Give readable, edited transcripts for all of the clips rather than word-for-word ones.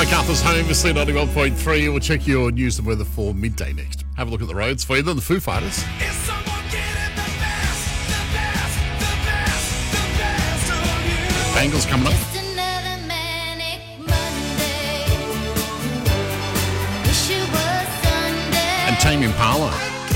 MacArthur's home for C91.3. We'll check your news and weather for midday next. Have a look at the roads for you. Then the Foo Fighters. Bangles coming up. And Tame Impala.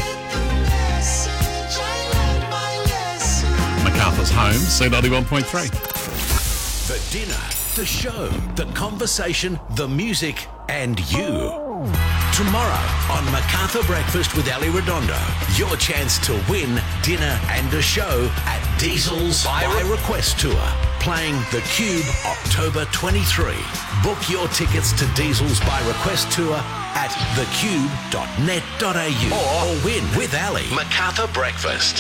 MacArthur's home, C91.3. The dinner, the show, the conversation, the music, and you. Tomorrow on MacArthur Breakfast with Ali Redondo, your chance to win dinner and a show at Diesel's By Request Tour, playing The Cube October 23. Book your tickets to Diesel's By Request Tour at thecube.net.au or win with Ali. MacArthur Breakfast,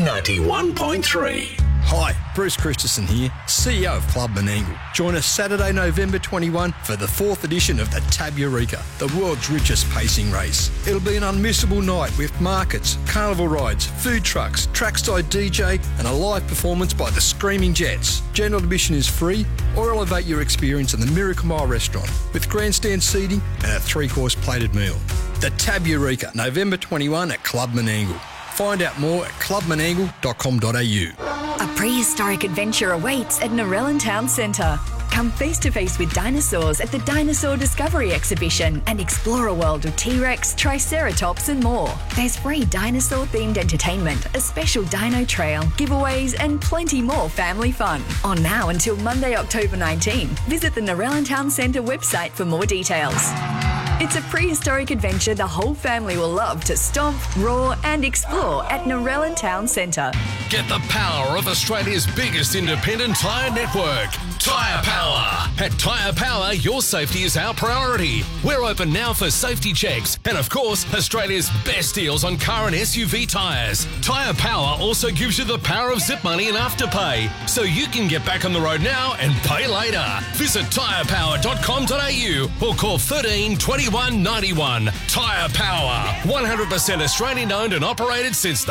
C91.3. Hi, Bruce Christensen here, CEO of Club Menangle. Join us Saturday, November 21 for the 4th edition of the Tab Eureka, the world's richest pacing race. It'll be an unmissable night with markets, carnival rides, food trucks, trackside DJ and a live performance by the Screaming Jets. General admission is free or elevate your experience in the Miracle Mile restaurant with grandstand seating and a 3-course plated meal. The Tab Eureka, November 21 at Club Menangle. Find out more at clubmenangle.com.au. A prehistoric adventure awaits at Narellan Town Centre. Come face to face with dinosaurs at the Dinosaur Discovery Exhibition and explore a world of T-Rex, Triceratops and more. There's free dinosaur-themed entertainment, a special dino trail, giveaways and plenty more family fun. On now until Monday, October 19. Visit the Narellan Town Centre website for more details. It's a prehistoric adventure the whole family will love to stomp, roar and explore at Narellan Town Centre. Get the power of Australia's biggest independent tyre network, Tyre Power. At Tyre Power, your safety is our priority. We're open now for safety checks and, of course, Australia's best deals on car and SUV tyres. Tyre Power also gives you the power of zip money and afterpay, so you can get back on the road now and pay later. Visit tyrepower.com.au or call 13 21 91. Tyre Power, 100% Australian owned and operated since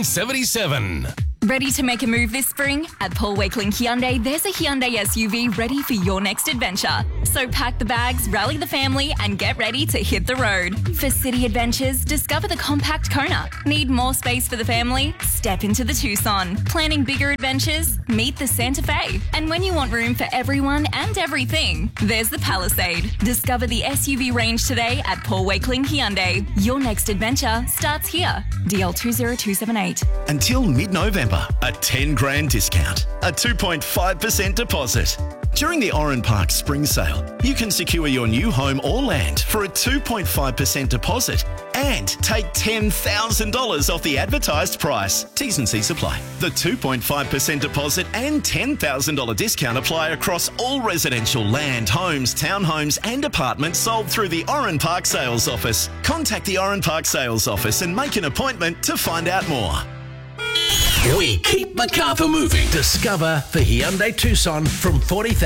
1977. Ready to make a move this spring? At Paul Wakeling Hyundai, there's a Hyundai SUV ready for your next adventure. So pack the bags, rally the family, and get ready to hit the road. For city adventures, discover the compact Kona. Need more space for the family? Step into the Tucson. Planning bigger adventures? Meet the Santa Fe. And when you want room for everyone and everything, there's the Palisade. Discover the SUV range today at Paul Wakeling Hyundai. Your next adventure starts here. DL 20278. Until mid-November, a 10 grand discount, a 2.5% deposit. During the Oran Park Spring Sale, you can secure your new home or land for a 2.5% deposit and take $10,000 off the advertised price. T's and C's apply. The 2.5% deposit and $10,000 discount apply across all residential land, homes, townhomes and apartments sold through the Oran Park Sales Office. Contact the Oran Park Sales Office and make an appointment to find out more. We keep MacArthur moving. Discover the Hyundai Tucson from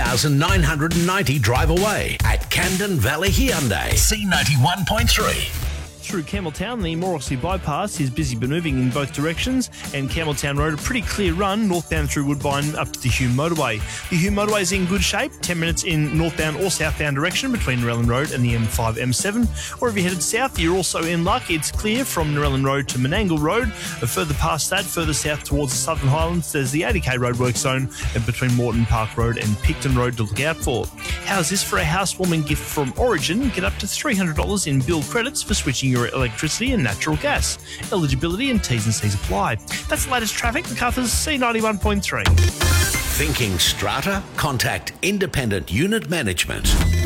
40,990 drive away at Camden Valley Hyundai. C91.3. Through Campbelltown, the Morrissey bypass is busy but moving in both directions, and Campbelltown Road a pretty clear run northbound through Woodbine up to the Hume Motorway. The Hume Motorway is in good shape, 10 minutes in northbound or southbound direction between Narellan Road and the M5 M7. Or if you're headed south, you're also in luck. It's clear from Narellan Road to Menangle Road. Further past that, further south towards the Southern Highlands, there's the 80k roadwork zone between Moreton Park Road and Picton Road to look out for. How's this for a housewarming gift from Origin? Get up to $300 in bill credits for switching your electricity and natural gas. Eligibility and T's and C's apply. That's the latest traffic. MacArthur's C91.3. Thinking strata? Contact Independent Unit Management.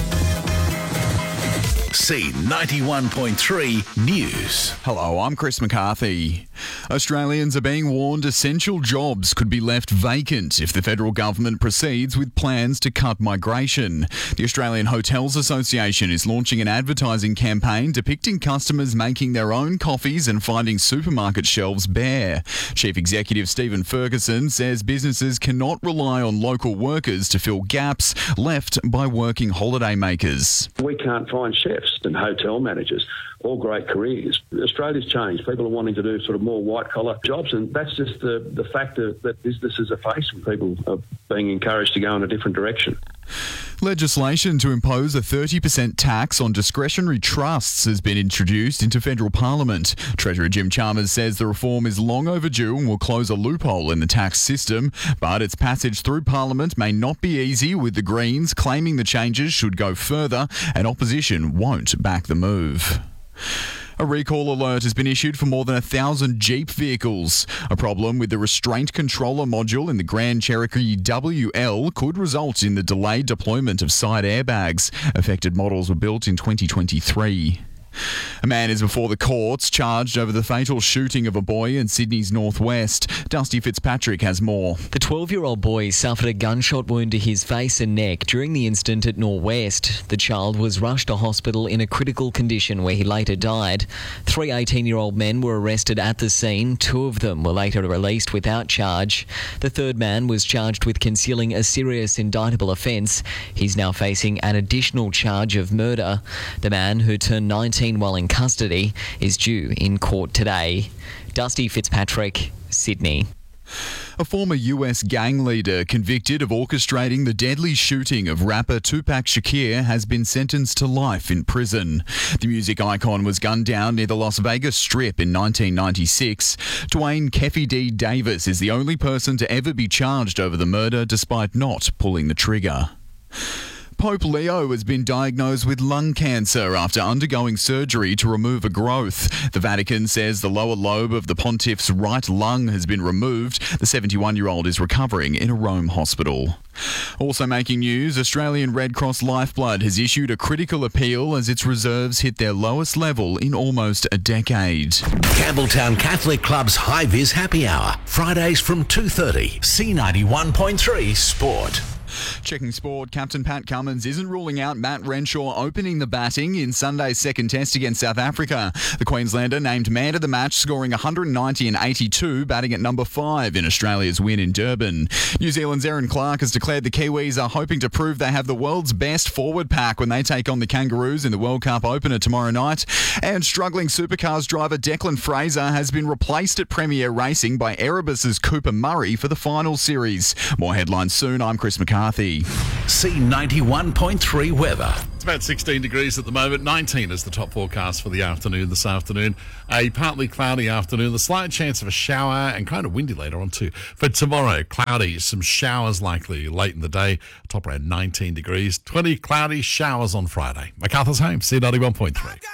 C91.3 News. Hello, I'm Chris McCarthy. Australians are being warned essential jobs could be left vacant if the federal government proceeds with plans to cut migration. The Australian Hotels Association is launching an advertising campaign depicting customers making their own coffees and finding supermarket shelves bare. Chief Executive Stephen Ferguson says businesses cannot rely on local workers to fill gaps left by working holiday makers. We can't find chefs and hotel managers, all great careers. Australia's changed. People are wanting to do sort of more white-collar jobs, and that's just the factor that businesses are facing. People are being encouraged to go in a different direction. Legislation to impose a 30% tax on discretionary trusts has been introduced into federal parliament. Treasurer Jim Chalmers says the reform is long overdue and will close a loophole in the tax system, but its passage through parliament may not be easy, with the Greens claiming the changes should go further and opposition won't back the move. A recall alert has been issued for more than 1,000 Jeep vehicles. A problem with the restraint controller module in the Grand Cherokee WL could result in the delayed deployment of side airbags. Affected models were built in 2023. A man is before the courts, charged over the fatal shooting of a boy in Sydney's northwest. Dusty Fitzpatrick has more. The 12-year-old boy suffered a gunshot wound to his face and neck during the incident at Norwest. The child was rushed to hospital in a critical condition where he later died. 3 18-year-old men were arrested at the scene. 2 of them were later released without charge. The third man was charged with concealing a serious indictable offence. He's now facing an additional charge of murder. The man, who turned 19 while in custody, is due in court today. Dusty Fitzpatrick, Sydney. A former US gang leader convicted of orchestrating the deadly shooting of rapper Tupac Shakur has been sentenced to life in prison. The music icon was gunned down near the Las Vegas Strip in 1996. Dwayne Keffy D. Davis is the only person to ever be charged over the murder, despite not pulling the trigger. Pope Leo has been diagnosed with lung cancer after undergoing surgery to remove a growth. The Vatican says the lower lobe of the pontiff's right lung has been removed. The 71-year-old is recovering in a Rome hospital. Also making news, Australian Red Cross Lifeblood has issued a critical appeal as its reserves hit their lowest level in almost a decade. Campbelltown Catholic Club's High Vis Happy Hour, Fridays from 2:30. C91.3 Sport. Checking sport, Captain Pat Cummins isn't ruling out Matt Renshaw opening the batting in Sunday's second test against South Africa. The Queenslander named man of the match, scoring 190 and 82, batting at number 5 in Australia's win in Durban. New Zealand's Erin Clark has declared the Kiwis are hoping to prove they have the world's best forward pack when they take on the Kangaroos in the World Cup opener tomorrow night. And struggling supercars driver Declan Fraser has been replaced at Premier Racing by Erebus's Cooper Murray for the final series. More headlines soon. I'm Chris McCarthy. C91.3 weather. It's about 16 degrees at the moment. 19 is the top forecast for the afternoon this afternoon. A partly cloudy afternoon. The slight chance of a shower and kind of windy later on too. For tomorrow, cloudy. Some showers likely late in the day. Top around 19 degrees. 20 cloudy showers on Friday. MacArthur's Home, C91.3.